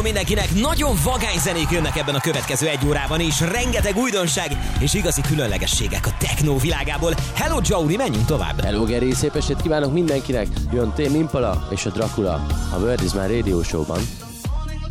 Hello mindenkinek! Nagyon vagány zenék jönnek ebben a következő egy órában, és rengeteg újdonság és igazi különlegességek a techno világából. Hello Jouri, menjünk tovább! Hello Geri, szép estét kívánok mindenkinek! Jön Tame Impala és a Dracula a World is My Radio Show-ban.